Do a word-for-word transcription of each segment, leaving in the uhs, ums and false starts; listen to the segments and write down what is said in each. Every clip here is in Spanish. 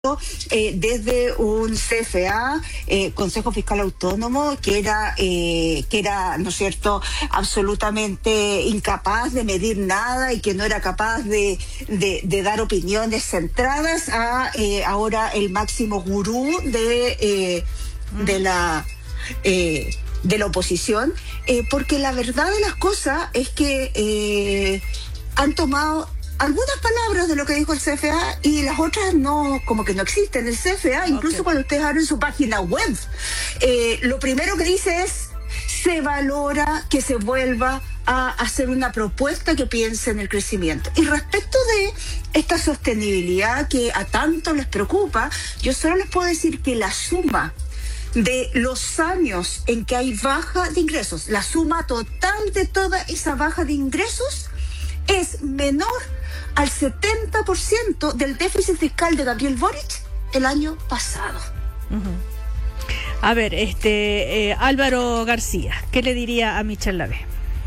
Eh, desde un C F A, eh, Consejo Fiscal Autónomo, que era, eh, que era, ¿no es cierto?, absolutamente incapaz de medir nada y que no era capaz de, de, de dar opiniones centradas, a eh, ahora el máximo gurú de, eh, de la... Eh, de la oposición, eh, porque la verdad de las cosas es que eh, han tomado algunas palabras de lo que dijo el C F A y las otras no, como que no existen. El C F A, incluso okay. cuando ustedes abren su página web, eh, lo primero que dice es: se valora que se vuelva a hacer una propuesta que piense en el crecimiento. Y respecto de esta sostenibilidad que a tanto les preocupa, yo solo les puedo decir que la suma de los años en que hay baja de ingresos, la suma total de toda esa baja de ingresos es menor al setenta por ciento del déficit fiscal de Gabriel Boric el año pasado. Uh-huh. A ver, este eh, Álvaro García, ¿qué le diría a Michel Lavé?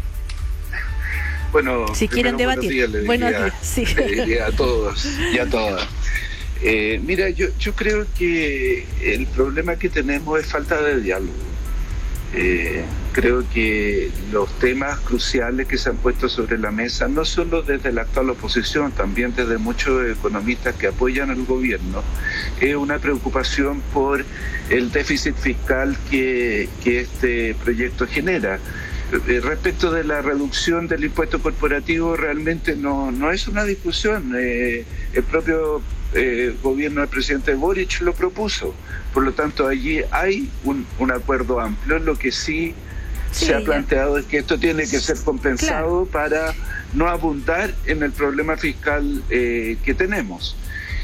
Bueno, si quieren debatir, días, le buenos diría, días, sí. Le diría a todos y a todas. Eh, mira, yo, yo creo que el problema que tenemos es falta de diálogo. Eh, creo que los temas cruciales que se han puesto sobre la mesa, no solo desde la actual oposición, también desde muchos economistas que apoyan al gobierno, es una preocupación por el déficit fiscal que, que este proyecto genera. Eh, respecto de la reducción del impuesto corporativo, realmente no, no es una discusión. Eh, el propio eh, gobierno del presidente Boric lo propuso. Por lo tanto, allí hay un, un acuerdo amplio. Lo que sí, sí se ha planteado es que esto tiene que ser compensado, claro, para no abundar en el problema fiscal eh, que tenemos.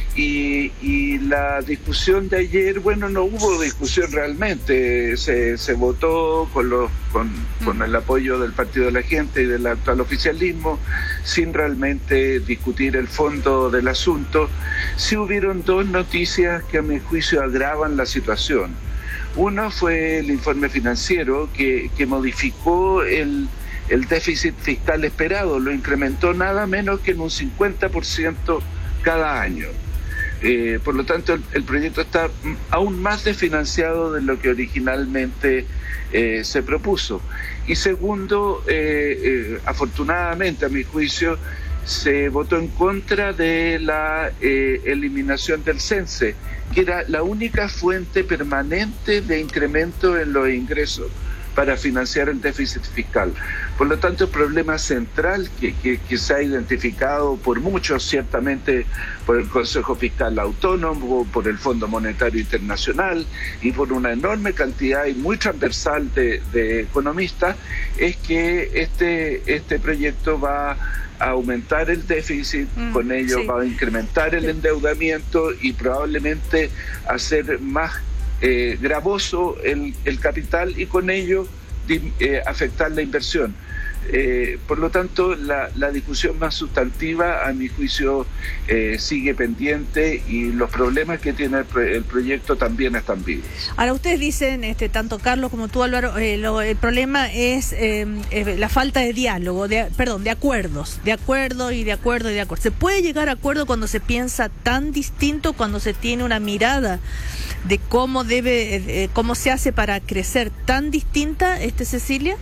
Y, y la discusión de ayer, bueno, no hubo discusión realmente, se, se votó con, los, con, con el apoyo del Partido de la Gente y del actual oficialismo, sin realmente discutir el fondo del asunto. Sí hubieron dos noticias que a mi juicio agravan la situación. Uno fue el informe financiero que, que modificó el, el déficit fiscal esperado, lo incrementó nada menos que en un cincuenta por ciento cada año. Eh, por lo tanto, el, el proyecto está aún más desfinanciado de lo que originalmente eh, se propuso. Y segundo, eh, eh, afortunadamente, a mi juicio, se votó en contra de la eh, eliminación del CENSE, que era la única fuente permanente de incremento en los ingresos para financiar el déficit fiscal. Por lo tanto, el problema central que, que, que se ha identificado por muchos, ciertamente por el Consejo Fiscal Autónomo, por el Fondo Monetario Internacional y por una enorme cantidad y muy transversal de, de economistas, es que este, este proyecto va a aumentar el déficit, mm, con ello sí. va a incrementar el endeudamiento y probablemente hacer más Eh, gravoso el, el capital y con ello eh, afectar la inversión. Eh, por lo tanto, la, la discusión más sustantiva, a mi juicio, eh, sigue pendiente y los problemas que tiene el, pre- el proyecto también están vivos. Ahora, ustedes dicen, este, tanto Carlos como tú, Álvaro, eh, lo, el problema es eh, eh, la falta de diálogo, de, perdón, de acuerdos, de acuerdo y de acuerdo y de acuerdo. ¿Se puede llegar a acuerdo cuando se piensa tan distinto, cuando se tiene una mirada de cómo debe, eh, cómo se hace para crecer tan distinta, este Cecilia?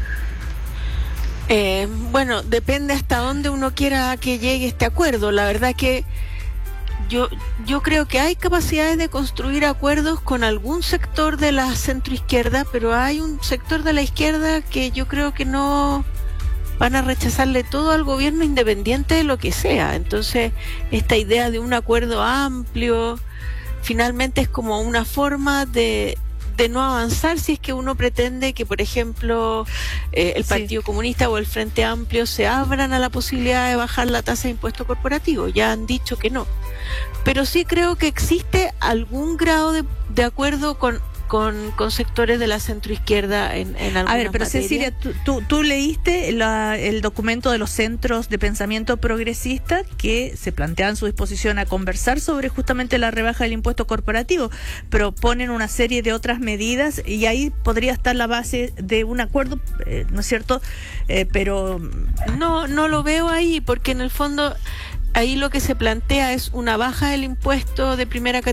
Eh, bueno, depende hasta dónde uno quiera que llegue este acuerdo. La verdad es que yo, yo creo que hay capacidades de construir acuerdos con algún sector de la centroizquierda, pero hay un sector de la izquierda que yo creo que no van a rechazarle todo al gobierno independiente de lo que sea. Entonces, esta idea de un acuerdo amplio finalmente es como una forma de de no avanzar si es que uno pretende que, por ejemplo, eh, el Partido sí. Comunista o el Frente Amplio se abran a la posibilidad de bajar la tasa de impuesto corporativo. Ya han dicho que no. Pero sí creo que existe algún grado de, de acuerdo con Con, con sectores de la centroizquierda en, en algunas A ver, pero materias. Cecilia, tú, tú, tú leíste la, el documento de los centros de pensamiento progresista que se plantean su disposición a conversar sobre justamente la rebaja del impuesto corporativo, pero ponen una serie de otras medidas y ahí podría estar la base de un acuerdo, eh, ¿no es cierto? Eh, pero no, no lo veo ahí, porque en el fondo ahí lo que se plantea es una baja del impuesto de primera